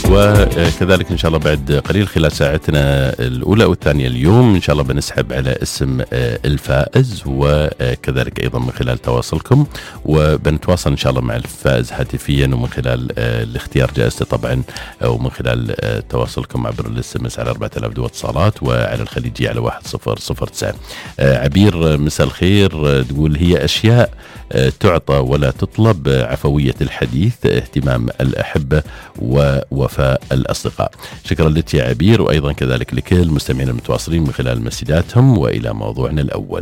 وكذلك إن شاء الله بعد قليل خلال ساعتنا الأولى والثانية اليوم إن شاء الله بنسحب على اسم الفائز، وكذلك أيضا من خلال تواصلكم، وبنتواصل إن شاء الله مع الفائز هاتفيا ومن خلال الاختيار جائزته طبعا، ومن خلال تواصلكم عبر الاس على 4000 دو اتصالات، وعلى الخليجية على 1009. عبير مساء الخير، تقول هي أشياء تعطى ولا تطلب: عفوية الحديث، اهتمام الأحبة، ووفاء الأصدقاء. شكرا لك يا عبير، وأيضا كذلك لكل مستمعين المتواصلين من خلال مسجاتهم. وإلى موضوعنا الأول.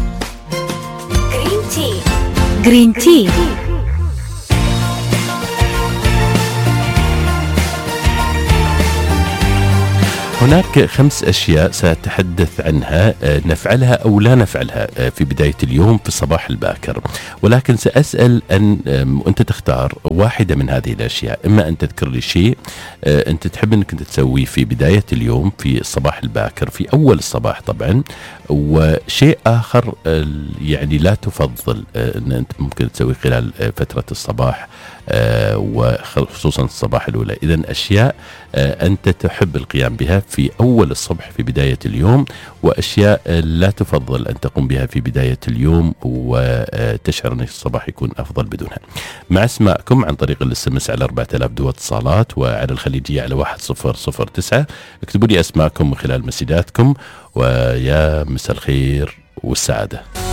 جرين تي. هناك 5 أشياء سأتحدث عنها نفعلها أو لا نفعلها في بداية اليوم في الصباح الباكر، ولكن سأسأل أنت تختار واحدة من هذه الأشياء. إما أن تذكر لي شيء أنت تحب أنك تسويه في بداية اليوم في الصباح الباكر في أول الصباح طبعا، وشيء آخر يعني لا تفضل أن أنت ممكن تسويه خلال فترة الصباح وخصوصا الصباح الأولى. إذن أشياء أنت تحب القيام بها في أول الصبح في بداية اليوم، وأشياء لا تفضل أن تقوم بها في بداية اليوم وتشعر أن الصباح يكون أفضل بدونها. مع اسماءكم عن طريق الاس على 4000 دو اتصالات، وعلى الخليجية على 1009. اكتبوا لي أسماءكم من خلال مسجاتكم، ويا مساء الخير والسعادة.